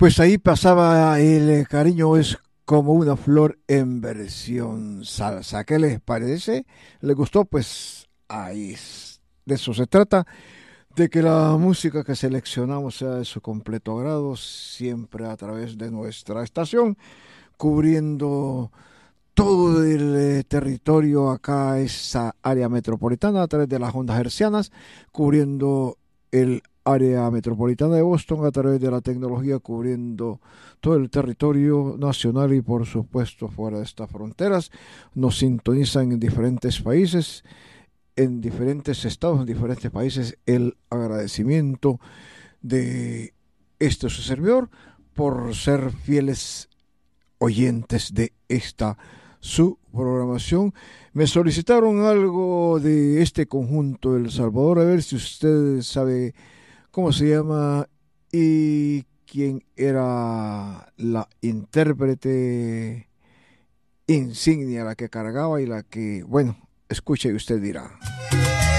Pues ahí pasaba el cariño es como una flor en versión salsa. ¿Qué les parece? ¿Les gustó? Pues ahí de eso se trata, de que la música que seleccionamos sea de su completo agrado, siempre a través de nuestra estación, cubriendo todo el territorio acá, esa área metropolitana, a través de las ondas hercianas, cubriendo el área metropolitana de Boston a través de la tecnología, cubriendo todo el territorio nacional y por supuesto fuera de estas fronteras. Nos sintonizan en diferentes países, en diferentes estados, en diferentes países. El agradecimiento de este su servidor por ser fieles oyentes de esta su programación. Me solicitaron algo de este conjunto El Salvador, a ver si usted sabe cómo se llama y quién era la intérprete insignia, la que cargaba y la que, bueno, escuche y usted dirá.